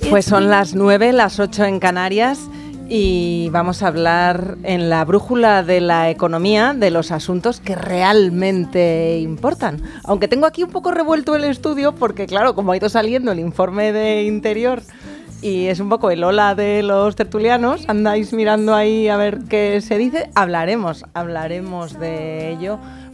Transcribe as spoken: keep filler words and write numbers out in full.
Pues son las nueve, las ocho en Canarias y vamos a hablar en la brújula de la economía de los asuntos que realmente importan. Aunque tengo aquí un poco revuelto el estudio porque, claro, como ha ido saliendo el informe de Interior y es un poco el hola de los tertulianos, andáis mirando ahí a ver qué se dice, hablaremos, hablaremos de ello.